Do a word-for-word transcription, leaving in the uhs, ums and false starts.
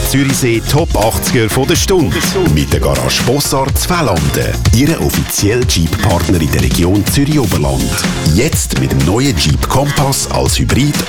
Zürichsee Top achtziger von der Stunde. Mit der Garage Bossart Zwellanden. Ihre offizielle Jeep-Partner in der Region Zürich-Oberland. Jetzt mit dem neuen Jeep Kompass als Hybrid